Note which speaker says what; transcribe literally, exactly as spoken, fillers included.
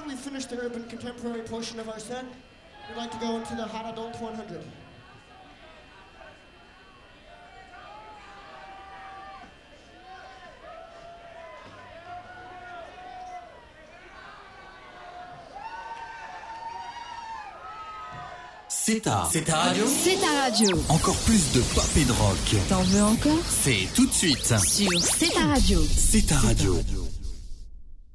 Speaker 1: we've finished the urban contemporary portion of our set. We'd like to go into the Hot Adult one hundred.
Speaker 2: C'est ta, c'est ta radio.
Speaker 3: C'est ta radio.
Speaker 2: Encore plus de pop et de rock.
Speaker 3: T'en veux encore?
Speaker 2: C'est tout de suite
Speaker 3: Sur C'est ta radio.
Speaker 2: C'est ta radio.